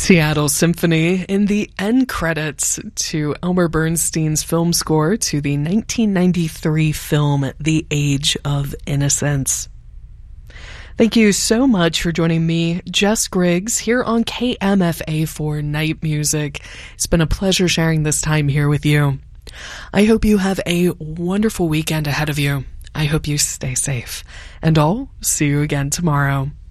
Seattle Symphony in the end credits to Elmer Bernstein's film score to the 1993 film The Age of Innocence. Thank you so much for joining me, Jess Griggs, here on KMFA for Night Music. It's been a pleasure sharing this time here with you. I hope you have a wonderful weekend ahead of you. I hope you stay safe. And I'll see you again tomorrow.